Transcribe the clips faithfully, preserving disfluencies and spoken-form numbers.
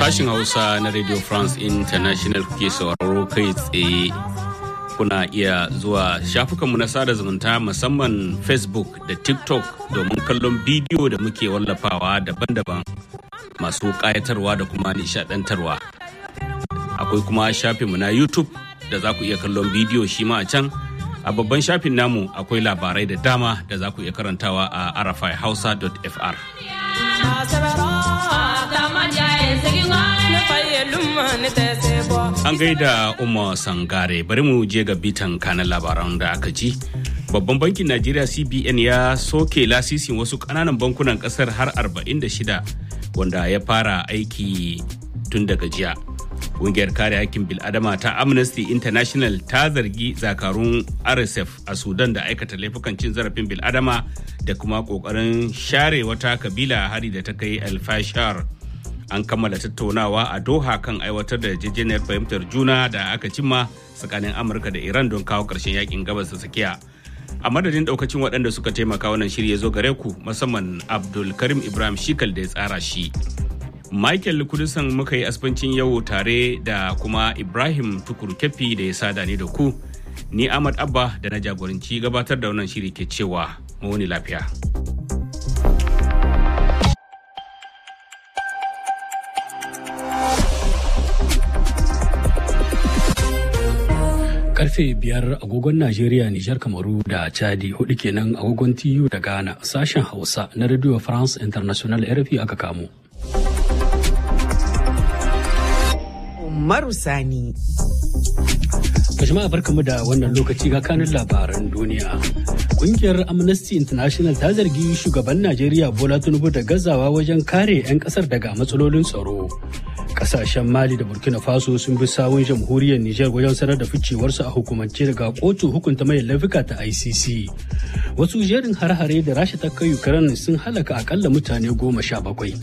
Sashin Hausa na Radio France International kuke sauraro kai tsaye. Kuna iya zuwa shafukanmu na sada zumunta musamman Facebook da TikTok domin kallon bidiyo da muke wallafawa daban-daban masu ƙayatarwa da kuma nishaɗantarwa. Akwai kuma shafinmu na YouTube da za ku iya kallon bidiyo shi ma a can. A babban shafin namu akwai labarai da dama da za ku iya karantawa a arafai hausa dot f r. An gaida Umar Sangare, bari mu je ga bitan kanan labaran da aka ji. Babban bankin Najeriya C B N ya soke lasisin wasu ƙananan bankunan ƙasar har arba'in da shida wanda ya fara aiki tun daga jiya. Ƙungiyar kare hakkin bil'adama ta Amnesty International ta zargi zakarun R S F a Sudan da aikata laifukan cin zarafin bil'adama da kuma ƙoƙarin share wata kabila hari da ta kai Al-Fashar. An kammala tattaunawa a Doha kan aiwatar da yarjejeniyar fahimtar juna da aka cimma tsakanin Amurka da Iran don kawo ƙarshen yakin gabas ta tsakiya. A madadin ɗaukacin waɗanda suka taimaka wannan shiri ya zo gare ku, musamman Abdul Karim Ibrahim Shikal da ya tsara shi. Michael Kudusan muka yi asbancin yau tare da kuma Ibrahim Tukur Kefi da ya sada ni da ku. Ni Ahmad Abba da na jagoranci gabatar da wannan shiri ke cewa mu wani lafiya. Karfe biyar agogon Najeriya, Nijar, Kamaru da Chadi, hudu kenan agogon T U da Ghana. Sashen Hausa na Radio France International R F I aka kamo. Umaru Sani. Jama'a barkamu da wannan lokaci ga kanun labaran duniya. Kungiyar Amnesty International ta zargi shugaban Najeriya Bola Tinubu da gazawa wajen kare 'yan kasar daga matsalolin tsaro. Kasashen Mali da Burkina Faso sun bi sawun jamhuriyar Nijar wajen sanar da ficewarsu a hukumance daga kotun hukunta mai laifuka ta I C C. Wasu jerin har-hare da Rasha ta kai Ukraine sun halaka akalla mutane goma sha bakwai.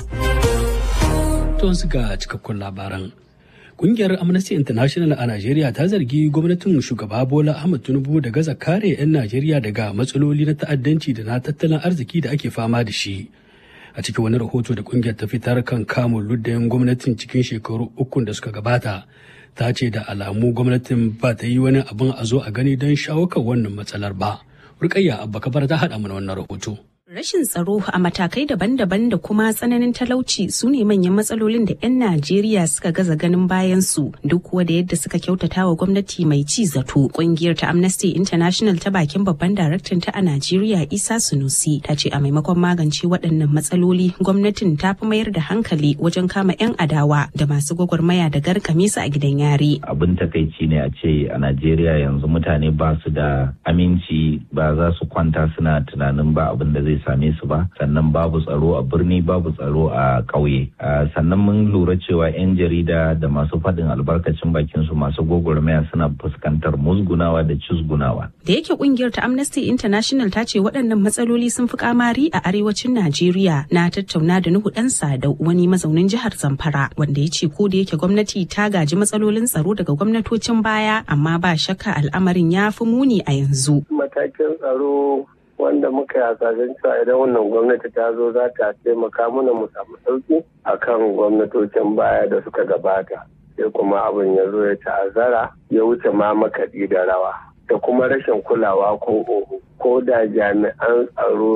Don su ga cikakkun labaran. Kungiyar Amnesty International a Najeriya ta zargi gwamnatin shugaba Bola Ahmed Tinubu da gaza kare 'yan Najeriya daga matsaloli na ta'addanci da na tattalin arziki da ake fama da shi. A cikin wani rahoto da kungiyar ta fitar kan kamun luddayin gwamnatin cikin shekaru ukun da suka gabata, ta ce da alamu gwamnatin ba ta yi wani abin a zo a gani don shawo kan wannan matsalar ba. Rukayya Abba Kabar ta haɗa mana wannan rahoto. Rashin tsaro a matakai daban-daban da kuma tsananin talauci su ne manyan matsalolin da 'yan Najeriya suka gaza ganin bayan su duk kuwa da yadda suka kyautata wa gwamnati mai ci zato. Kungiyar ta Amnesty International ta bakin babban daraktan ta a Najeriya Isa Sunusi ta ce a maimakon magance waɗannan matsaloli gwamnatin ta fi mayar da hankali wajen kama 'yan adawa da masu gwagwarmaya da garkame su a gidan yari. Abin takaici ne a ce a Najeriya yanzu mutane ba su da aminci, ba za su kwanta suna tunanin ba abin da zai same su ba, sannan babu tsaro a birni, babu tsaro a ƙauye. Sannan mun lura cewa 'yan jarida da masu faɗin albarkacin bakin su masu gwagwarmaya suna fuskantar musgunawa da cizgunawa. Da yake kungiyar ta Amnesty International ta ce waɗannan matsaloli sun fi kamari a arewacin Najeriya, na tattauna da Nuhu Dan Sadau, wani mazaunin jihar Zamfara, wanda ya ce ko da yake gwamnati ta gaji matsalolin tsaro daga gwamnatocin baya, amma ba shakka al'amarin ya fi muni a yanzu. Matakin tsaro wanda muka yi hasashen cewa idan wannan gwamnati ta zo za ta taimaka mana mu samu sauki a kan gwamnatocin baya da suka gabata. Sai kuma abin ya zo ya ta'azzara, ya wuce ma makaɗi da rawa da kuma rashin kulawa ko oho ko da jami'an tsaro